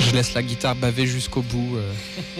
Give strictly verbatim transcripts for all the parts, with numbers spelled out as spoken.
Je laisse la guitare baver jusqu'au bout. euh.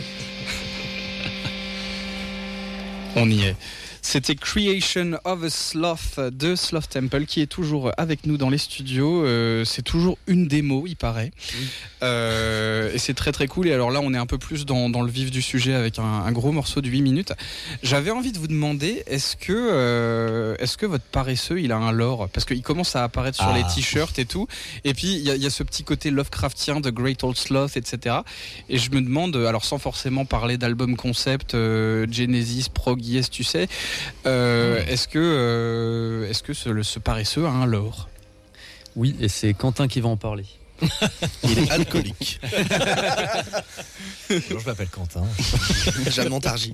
On y est. C'était Creation of a Sloth de Sloth Temple qui est toujours avec nous dans les studios. Euh, c'est toujours une démo, il paraît. Oui. Euh, et c'est très très cool. Et alors là, on est un peu plus dans, dans le vif du sujet avec un, un gros morceau de huit minutes. J'avais envie de vous demander, est-ce que, euh, est-ce que votre paresseux, il a un lore ? Parce qu'il commence à apparaître sur ah. les t-shirts et tout. Et puis, il y, y a ce petit côté Lovecraftien de Great Old Sloth, et cetera. Et je me demande, alors sans forcément parler d'album concept, euh, Genesis, Prog, Yes, tu sais, Euh, mmh. Est-ce que, euh, est-ce que ce, ce paresseux a un lore ? Oui, et c'est Quentin qui va en parler. Il est alcoolique. Bonjour, je m'appelle Quentin. Jeanne Montargis.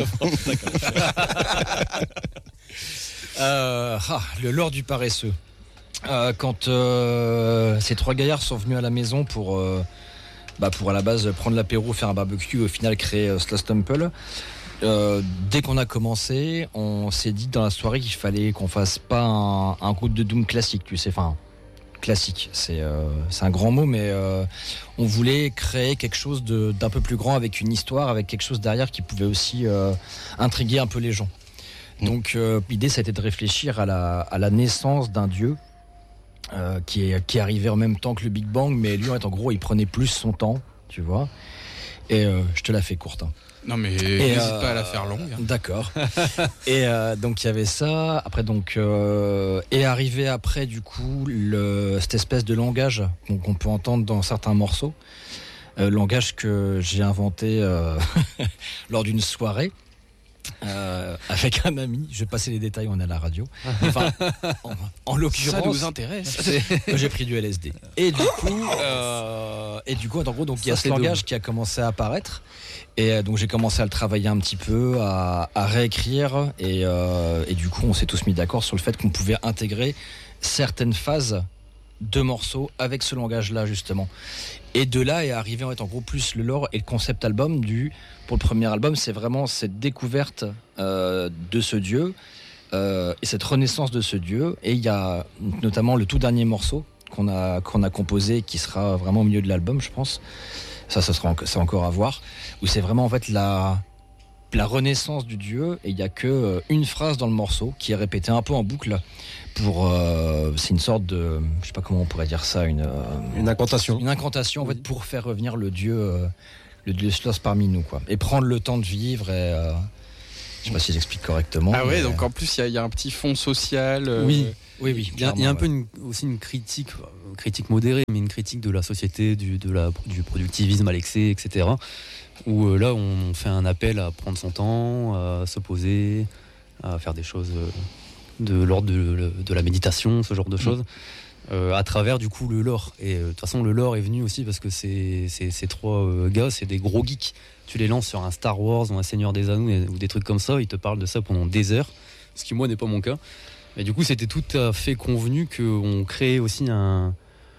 euh, ah, le lore du paresseux. Euh, quand euh, ces trois gaillards sont venus à la maison pour, euh, bah pour à la base prendre l'apéro, faire un barbecue, au final créer euh, Sloth Temple. Euh, dès qu'on a commencé, on s'est dit dans la soirée qu'il fallait qu'on fasse pas un, un groupe de doom classique, tu sais, enfin classique, c'est euh, c'est un grand mot, mais euh, on voulait créer quelque chose de, d'un peu plus grand avec une histoire, avec quelque chose derrière qui pouvait aussi euh, intriguer un peu les gens. Donc euh, l'idée, ça a été de réfléchir à la à la naissance d'un dieu euh, qui est qui est arrivé en même temps que le Big Bang, mais lui en gros, il prenait plus son temps, tu vois. Et euh, je te la fais courte. Hein. Non mais n'hésite euh, pas à la faire longue. D'accord. Et euh, donc il y avait ça. Après donc euh, est arrivé après du coup le, cette espèce de langage qu'on, qu'on peut entendre dans certains morceaux, euh, langage que j'ai inventé euh, lors d'une soirée. Euh, avec un ami, je vais passer les détails, on est à la radio. Enfin, en, en l'occurrence, ça nous intéresse. J'ai pris du L S D. Et du coup, euh, et du coup, en gros, donc il y a ce langage qui a commencé à apparaître. Et donc j'ai commencé à le travailler un petit peu, à, à réécrire. Et, euh, et du coup, on s'est tous mis d'accord sur le fait qu'on pouvait intégrer certaines phases de morceaux avec ce langage-là justement. Et de là est arrivé en, fait, en gros plus le lore et le concept album du. Pour le premier album, c'est vraiment cette découverte euh, de ce dieu euh, et cette renaissance de ce dieu. Et il y a notamment le tout dernier morceau qu'on a qu'on a composé, qui sera vraiment au milieu de l'album, je pense. Ça, ça sera c'est encore à voir. Où c'est vraiment en fait la la renaissance du dieu. Et il y a que euh, une phrase dans le morceau qui est répétée un peu en boucle. Pour euh, c'est une sorte de, je sais pas comment on pourrait dire ça, une euh, une incantation. Une incantation en fait pour faire revenir le dieu. Euh, le dieu Sloth parmi nous, quoi, et prendre le temps de vivre. Et euh, je sais pas si j'explique correctement. Ah ouais, mais... donc en plus il y, y a un petit fond social. Euh... Oui, oui, oui. Il y a, il y a un ouais. peu une, aussi une critique, une critique modérée, mais une critique de la société, du, de la, du productivisme à l'excès, et cetera. Où euh, là, on fait un appel à prendre son temps, à se poser, à faire des choses de l'ordre de, de la méditation, ce genre de choses. Mmh. Euh, à travers du coup le lore. Et de euh, toute façon le lore est venu aussi parce que ces, ces, ces trois euh, gars, c'est des gros geeks. Tu les lances sur un Star Wars ou un Seigneur des Anneaux et, ou des trucs comme ça, ils te parlent de ça pendant des heures, ce qui moi n'est pas mon cas. Et du coup c'était tout à fait convenu qu'on crée aussi un,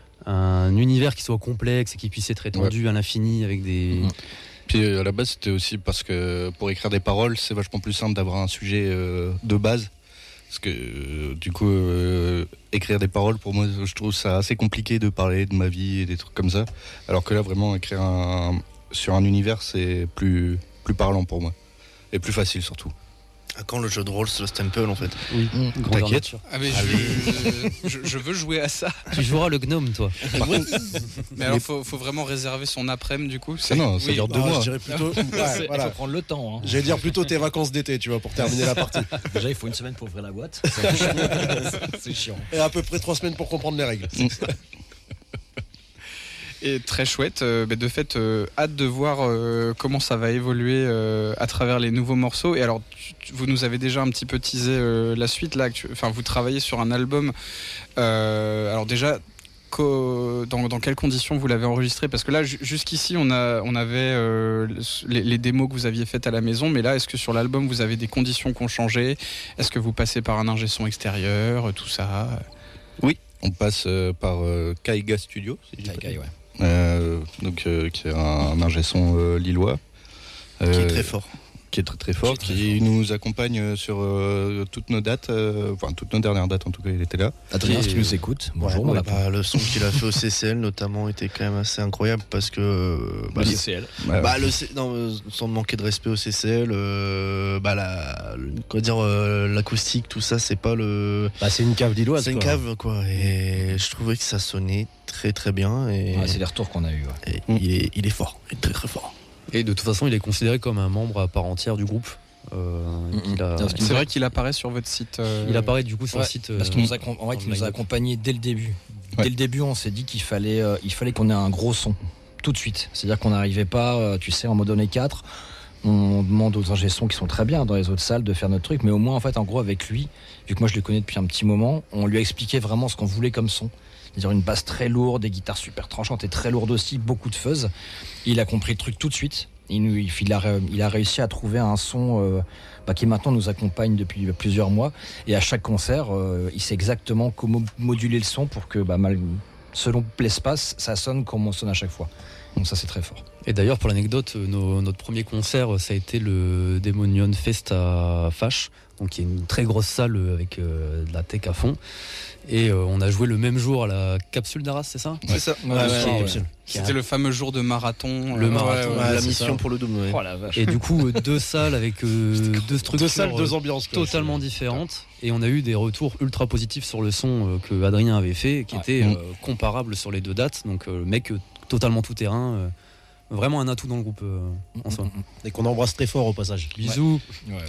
un univers qui soit complexe et qui puisse être étendu ouais. à l'infini avec des... Mmh. Puis à la base c'était aussi parce que pour écrire des paroles c'est vachement plus simple d'avoir un sujet euh, de base. Parce que euh, du coup, euh, écrire des paroles, pour moi, je trouve ça assez compliqué de parler de ma vie et des trucs comme ça. Alors que là, vraiment, écrire un, sur un univers, c'est plus, plus parlant pour moi. Et plus facile, surtout. À quand le jeu de rôle Sloth Temple, en fait? Oui, mmh, t'inquiète. Ah mais je, je, je veux jouer à ça. Tu joueras le gnome, toi. Mais alors, faut, faut vraiment réserver son après-midi, du coup. C'est... Ah non, ça oui. dure deux ah, mois. Je dirais plutôt. Ouais, voilà. Il faut prendre le temps. Hein. J'allais dire plutôt tes vacances d'été, tu vois, pour terminer la partie. Déjà, il faut une semaine pour ouvrir la boîte. C'est chiant. C'est chiant. Et à peu près trois semaines pour comprendre les règles. Et très chouette, euh, de fait, euh, hâte de voir euh, comment ça va évoluer euh, à travers les nouveaux morceaux. Et alors, tu, vous nous avez déjà un petit peu teasé euh, la suite là. Enfin, vous travaillez sur un album. Euh, alors déjà, co- dans, dans quelles conditions vous l'avez enregistré? Parce que là, j- jusqu'ici, on a, on avait euh, les, les démos que vous aviez faites à la maison. Mais là, est-ce que sur l'album, vous avez des conditions qui ont changé? Est-ce que vous passez par un ingé son extérieur, tout ça? Oui, on passe euh, par euh, Kaiga Studio. Si Kaiga, ouais. Euh, donc euh, qui est un, un ingé son euh, lillois euh, qui est très fort. qui est très très fort, qui, qui nous accompagne sur euh, toutes nos dates, euh, enfin toutes nos dernières dates en tout cas, il était là. Adrien, si tu nous écoutes, bonjour. Ouais, ouais, bah, le son qu'il a fait au C C L notamment était quand même assez incroyable parce que bah, le C C L. Bah, bah, le C... non, euh, sans manquer de respect au C C L, euh, bah la, quoi dire, euh, l'acoustique, tout ça, c'est pas le. Bah, c'est une cave lilloise. C'est une quoi. cave quoi, et je trouvais que ça sonnait très très bien et, Ouais, c'est les retours qu'on a eu. Ouais. et il, est, il est fort, il est très très fort. Et de toute façon, il est considéré comme un membre à part entière du groupe. Euh, Mm-hmm. il, a- Parce qu'il C'est vrai qu'il apparaît sur votre site. euh, il apparaît du coup sur Ouais, le site. parce euh, qu'il nous a, en fait, il nous a line-up. accompagnés dès le début. Ouais. Dès le début, on s'est dit qu'il fallait, euh, il fallait qu'on ait un gros son tout de suite. C'est-à-dire qu'on n'arrivait pas, euh, tu sais, en mode on est quatre. On demande aux ingé sons qui sont très bien dans les autres salles de faire notre truc, mais au moins en fait, en gros, avec lui, vu que moi je le connais depuis un petit moment, on lui a expliqué vraiment ce qu'on voulait comme son. C'est-à-dire une basse très lourde, des guitares super tranchantes et très lourdes aussi, beaucoup de fuzz. Il a compris le truc tout de suite. Il, nous- il, a, il a réussi à trouver un son euh, bah, qui maintenant nous accompagne depuis plusieurs mois. Et à chaque concert, euh, il sait exactement comment moduler le son pour que, bah, mal, selon l'espace, ça sonne comme on sonne à chaque fois. Donc ça, c'est très fort. Et d'ailleurs, pour l'anecdote, nos- notre premier concert, ça a été le Demonion Fest à Fache, donc qui est une très grosse salle avec euh, de la tech à fond. Et euh, on a joué le même jour à la Capsule d'Arras, c'est ça ? C'est ça. Ouais, Ouais, ouais, ouais, ouais. absolument. C'était le fameux jour de marathon. Le euh, marathon. ouais, Ouais, ouais, la c'est mission ça. pour le double. Ouais. Oh la vache. Et du coup, euh, deux salles avec euh, deux structures Deux salles, deux euh, ambiances. quoi. totalement différentes. Et on a eu des retours ultra positifs sur le son euh, que Adrien avait fait, qui Ouais. étaient Mm. euh, comparables sur les deux dates. Donc euh, le mec euh, totalement tout terrain. euh, Vraiment un atout dans le groupe euh, en soi. Et qu'on embrasse très fort au passage. Bisous.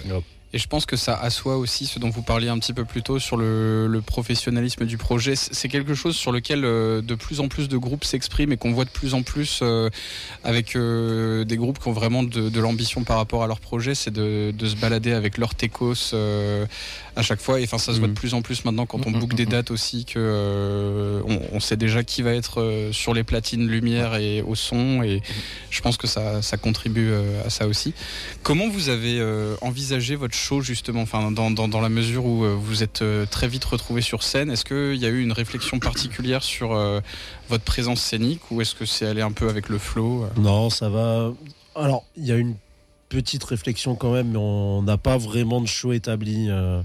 Et je pense que ça assoit aussi ce dont vous parliez un petit peu plus tôt sur le, le professionnalisme du projet. C'est c'est quelque chose sur lequel euh, de plus en plus de groupes s'expriment et qu'on voit de plus en plus euh, avec euh, des groupes qui ont vraiment de, de l'ambition par rapport à leur projet, c'est de, de se balader avec leur techos euh, à chaque fois. Et enfin, ça se voit de Mhm. plus en plus maintenant quand on Mhm, book des mhm. dates aussi que euh, on, on sait déjà qui va être euh, sur les platines lumière et au son. Et je pense que ça, ça contribue euh, à ça aussi. Comment vous avez euh, envisagé votre show justement, enfin, dans, dans, dans la mesure où euh, vous êtes euh, très vite retrouvé sur scène? Est-ce qu'il y a eu une réflexion particulière sur euh, votre présence scénique ou est-ce que c'est allé un peu avec le flow? Non, ça va. Alors, il y a une petite réflexion quand même, mais on n'a pas vraiment de show établi. euh,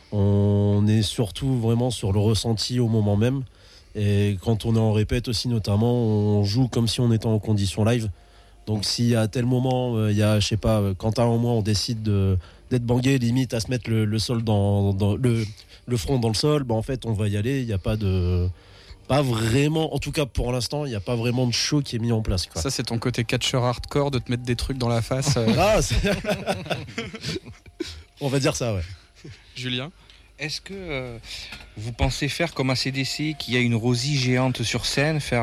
On est surtout vraiment sur le ressenti au moment même. Et quand on est en répète aussi, notamment, on joue comme si on était en condition live. Donc, si à tel moment, euh, il y a, je sais pas, euh, Quentin ou moi, on décide de, d'être bangué, limite à se mettre le, le sol dans, dans le, le front dans le sol, bah, en fait, on va y aller. Il n'y a pas de. Pas vraiment, en tout cas pour l'instant, il n'y a pas vraiment de show qui est mis en place. Quoi. Ça, c'est ton côté catcheur hardcore de te mettre des trucs dans la face. euh, Ah, c'est- on va dire ça, ouais. Julien? Est-ce que euh, vous pensez faire comme A C D C, qui a une Rosie géante sur scène, faire